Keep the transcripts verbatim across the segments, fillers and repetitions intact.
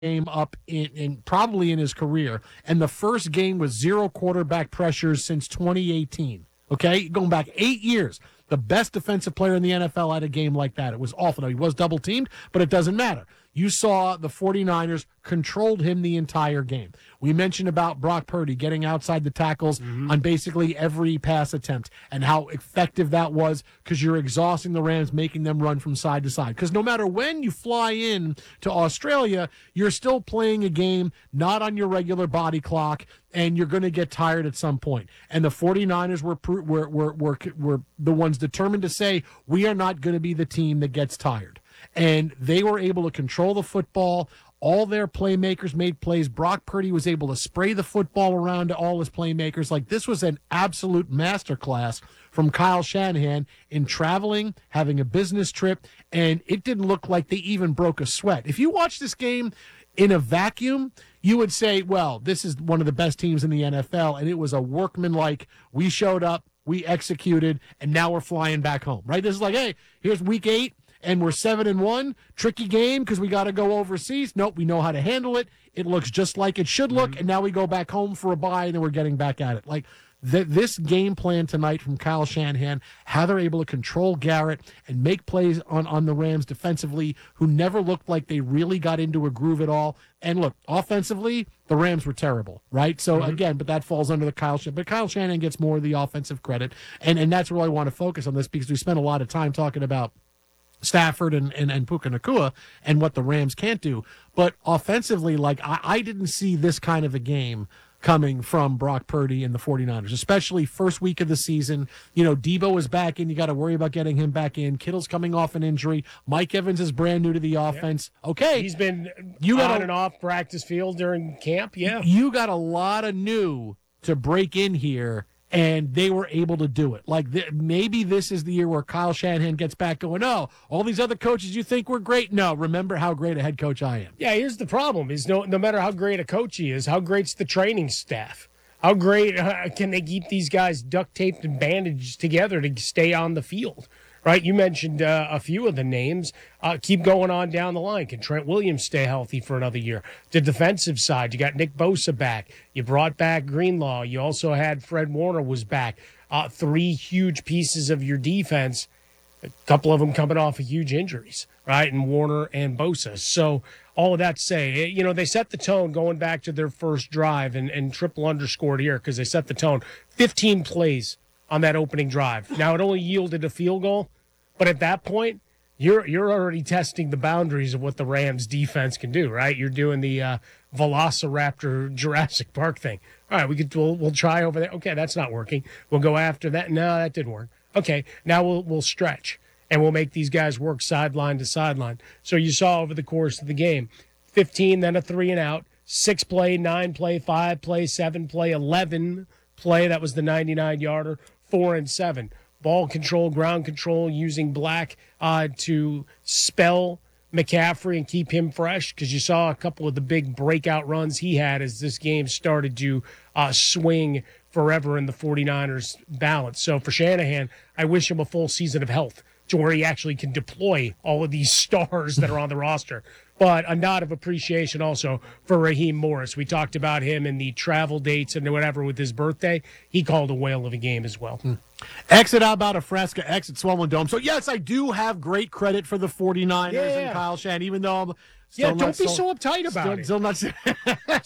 game up in, in probably in his career, and the first game was zero quarterback pressures since twenty eighteen. Okay, going back eight years. The best defensive player in the N F L had a game like that. It was awful. Now, he was double-teamed, but it doesn't matter. You saw the 49ers controlled him the entire game. We mentioned about Brock Purdy getting outside the tackles mm-hmm. on basically every pass attempt and how effective that was because you're exhausting the Rams, making them run from side to side. Because no matter when you fly in to Australia, you're still playing a game not on your regular body clock, and you're going to get tired at some point. And the 49ers were, were, were, were, were the ones determined to say, we are not going to be the team that gets tired. And they were able to control the football. All their playmakers made plays. Brock Purdy was able to spray the football around to all his playmakers. Like, this was an absolute masterclass from Kyle Shanahan in traveling, having a business trip, and it didn't look like they even broke a sweat. If you watch this game in a vacuum, you would say, well, this is one of the best teams in the N F L, and it was a workmanlike, we showed up, we executed, and now we're flying back home, right? This is like, hey, here's week eight, and we're seven and one. Tricky game because we got to go overseas. Nope, we know how to handle it. It looks just like it should look, mm-hmm. and now we go back home for a bye, and then we're getting back at it. Like, th- this game plan tonight from Kyle Shanahan, how they're able to control Garrett and make plays on, on the Rams defensively, who never looked like they really got into a groove at all. And look, offensively, the Rams were terrible, right? So, mm-hmm. again, but that falls under the Kyle Shanahan. But Kyle Shanahan gets more of the offensive credit, and, and that's where I want to focus on this because we spent a lot of time talking about Stafford and, and, and Puka Nacua and what the Rams can't do. But offensively, like, I, I didn't see this kind of a game coming from Brock Purdy and the 49ers, especially first week of the season. You know, Debo is back in. You got to worry about getting him back in. Kittle's coming off an injury. Mike Evans is brand new to the offense. Yeah. Okay. He's been you on got and off practice field during camp. Yeah. You got a lot of new to break in here, and they were able to do it. Like, th- maybe this is the year where Kyle Shanahan gets back going, oh, all these other coaches you think were great? No, remember how great a head coach I am. Yeah, here's the problem, is no, no matter how great a coach he is, how great's the training staff? How great uh, can they keep these guys duct taped and bandaged together to stay on the field? Right, you mentioned uh, a few of the names. Uh, keep going on down the line. Can Trent Williams stay healthy for another year? The defensive side, you got Nick Bosa back. You brought back Greenlaw. You also had Fred Warner was back. Uh, three huge pieces of your defense, a couple of them coming off of huge injuries, right, and Warner and Bosa. So all of that to say, you know, they set the tone going back to their first drive, and, and triple underscored here because they set the tone. fifteen plays on that opening drive. Now, it only yielded a field goal, but at that point, you're you're already testing the boundaries of what the Rams defense can do, right? You're doing the uh, Velociraptor Jurassic Park thing. All right, we could we'll, we'll try over there. Okay, that's not working. We'll go after that. No, that didn't work. Okay, now we'll we'll stretch and we'll make these guys work sideline to sideline. So you saw over the course of the game, fifteen, then a three and out, six play, nine play, five play, seven play, eleven play. That was the ninety-nine yarder. Four and seven. Ball control, ground control, using Black uh, to spell McCaffrey and keep him fresh, because you saw a couple of the big breakout runs he had as this game started to uh, swing forever in the 49ers balance. So for Shanahan, I wish him a full season of health to where he actually can deploy all of these stars that are on the roster. But a nod of appreciation also for Raheem Morris. We talked about him in the travel dates and whatever with his birthday. He called a whale of a game as well. Hmm. Exit out about a Fresca, exit Swollen Dome. So, yes, I do have great credit for the 49ers yeah. and Kyle Shanahan, even though I'm still Yeah, don't not be so, so uptight about still, it. Still not.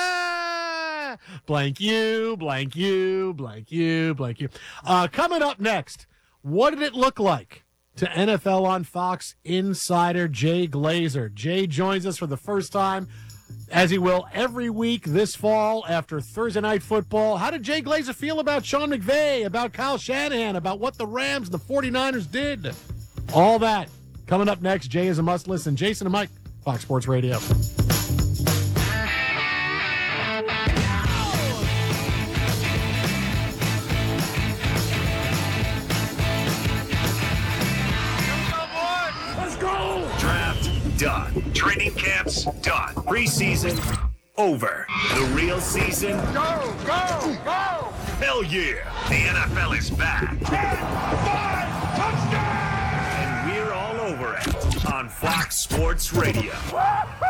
Jeez. Blank you, blank you, blank you, blank you. Uh, coming up next, what did it look like to N F L on Fox insider Jay Glazer? Jay joins us for the first time, as he will every week this fall after Thursday Night Football. How did Jay Glazer feel about Sean McVay, about Kyle Shanahan, about what the Rams, the 49ers did? All that coming up next. Jay is a must-listen. Jason and Mike, Fox Sports Radio. Done. Training camps done. Preseason over. The real season. Go, go, go! Hell yeah! The N F L is back. ten, five, touchdown! And we're all over it on Fox Sports Radio.